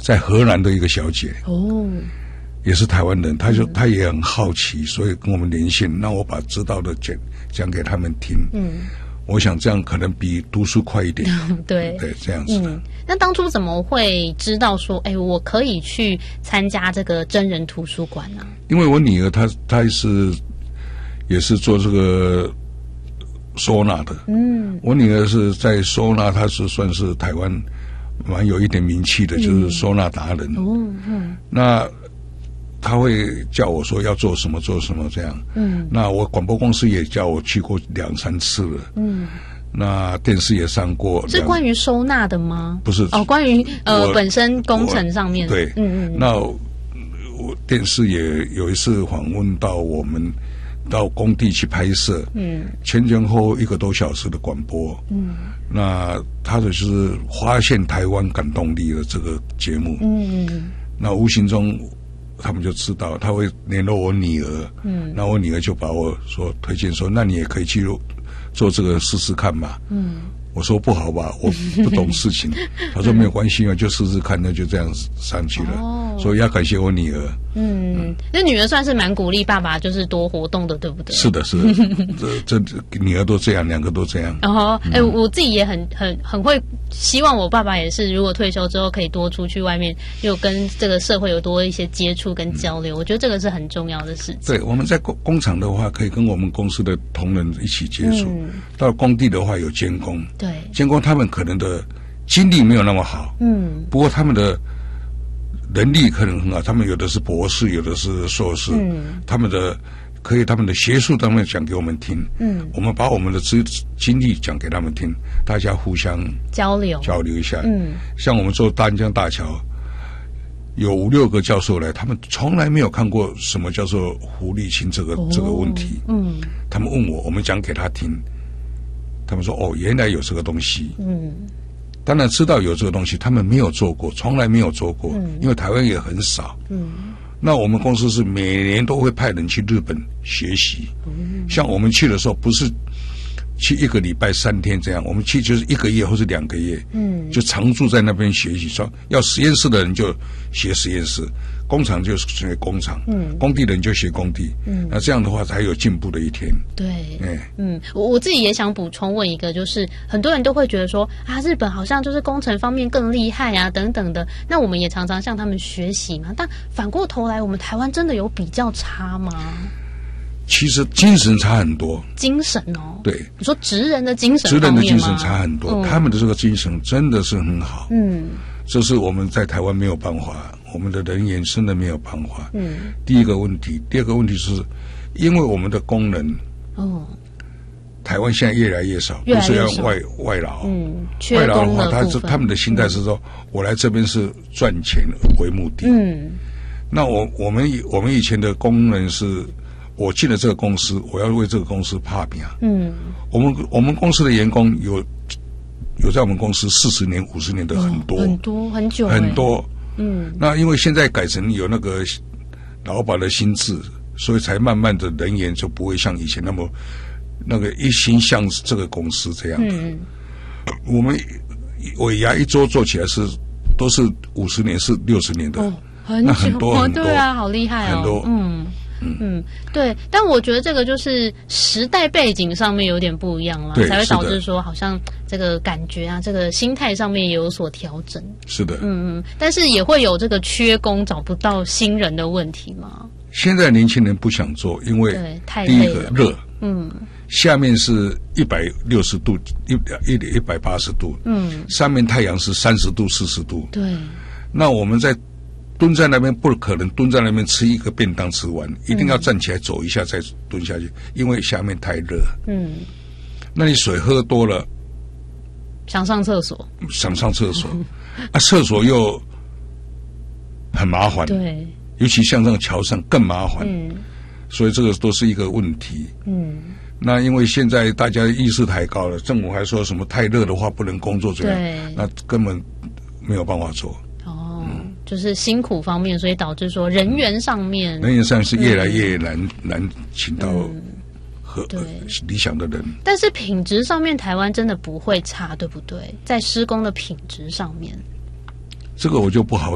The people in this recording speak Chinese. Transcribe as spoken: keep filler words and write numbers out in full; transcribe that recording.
在荷兰的一个小姐哦， 也是台湾人，她就她也很好奇，所以跟我们连线，让我把知道的讲讲给他们听。嗯，我想这样可能比读书快一点。 对对，这样子的。 嗯，那当初怎么会知道说，哎，我可以去参加这个真人图书馆呢？ 因为我女儿她她是也是做这个收纳的。嗯，我女儿是在收纳，她是算是台湾蛮有一点名气的，嗯、就是收纳达人。哦，嗯，那他会叫我说要做什么做什么这样。嗯，那我广播公司也叫我去过两三次了。嗯，那电视也上过。 是关于收纳的吗？ 不是哦，关于呃本身工程上面的。 对，嗯嗯。那我电视也有一次访问到我们到工地去拍摄。嗯，前前后一个多小时的广播。嗯，那他的就是发现台湾感动力的这个节目。嗯，那无形中。他们就知道，他会联络我女儿，嗯，那我女儿就把我说推荐说，那你也可以去做这个试试看嘛，嗯，我说不好吧，我不懂事情，他说没有关系啊，就试试看，那就这样上去了，哦，所以要感谢我女儿，嗯， 那女儿算是蛮鼓励爸爸就是多活动的，对不对？ 是的，是的，这这女儿都这样，两个都这样。 哦，哎，嗯，我自己也很很很会希望我爸爸也是，如果退休之后可以多出去外面，又跟这个社会有多一些接触跟交流，嗯，我觉得这个是很重要的事情。 对，我们在工工厂的话，可以跟我们公司的同仁一起接触，嗯，到工地的话有监工， 对， 监工他们可能的经历没有那么好，嗯，不过他们的能力可能很好，他们有的是博士，有的是硕士，嗯，他们的可以他们的学术当面讲给我们听，嗯，我们把我们的资经历讲给他们听，大家互相交流交流一下，嗯，像我们做丹江大桥，有五六个教授来，他们从来没有看过什么叫做狐狸亲这个，哦，这个问题，嗯，他们问我，我们讲给他听，他们说哦，原来有这个东西，嗯。当然知道有这个东西，他们没有做过，从来没有做过，嗯，因为台湾也很少。嗯，那我们公司是每年都会派人去日本学习，嗯，像我们去的时候，不是去一个礼拜三天这样，我们去就是一个月或是两个月，嗯，就常住在那边学习。说要实验室的人就学实验室，工厂就学工厂，嗯，工地的人就学工地，嗯，那这样的话才有进步的一天。 对，哎，嗯，我我自己也想补充问一个，就是很多人都会觉得说啊，日本好像就是工程方面更厉害啊，等等的。那我们也常常向他们学习嘛，但反过头来，我们台湾真的有比较差吗？ 其实精神差很多， 精神哦， 对， 你说职人的精神， 职人的精神差很多，嗯，他们的这个精神真的是很好，嗯，这是我们在台湾没有办法，我们的人员真的没有办法，嗯，第一个问题，第二个问题是，因为我们的工人，哦，台湾现在越来越少， 越来越少都是要外外劳， 嗯， 外劳的话，他是他们的心态是说，嗯，我来这边是赚钱为目的，嗯，那我我们我们以前的工人是。我进了这个公司，我要为这个公司打拼。嗯，我们我们公司的员工有有在我们公司四十年、五十年的很多， 哦，很多很久很多。嗯，那因为现在改成有那个劳保的薪资，所以才慢慢的人员就不会像以前那么那个一心向这个公司这样的。嗯，我们尾牙一周做起来是都是五十年、是六十年的， 哦，很久， 那很多很多， 对啊，好厉害哦， 很多， 嗯。嗯嗯，对，但我觉得这个就是时代背景上面有点不一样了，才会导致说好像这个感觉啊，这个心态上面也有所调整。 是的， 嗯嗯，但是也会有这个缺工找不到新人的问题吗？ 现在年轻人不想做，因为第一个热，嗯，下面是一百六十度，一一一百八十度，嗯，上面太阳是三十度、四十度， 对， 那我们在。蹲在那边不可能蹲在那边吃一个便当吃完，一定要站起来走一下再蹲下去，因为下面太热。嗯，那你水喝多了， 想上厕所， 想上厕所，啊，厕所又很麻烦， 对， 尤其像这个桥上更麻烦，嗯，所以这个都是一个问题。嗯，那因为现在大家意识抬高了，政府还说什么太热的话不能工作这样，那根本没有办法做。 就是辛苦方面，所以导致说人员上面， 人员上是越来越难、嗯、难请到和、嗯呃、理想的人。 但是品质上面，台湾真的不会差，对不对？在施工的品质上面， 这个我就不好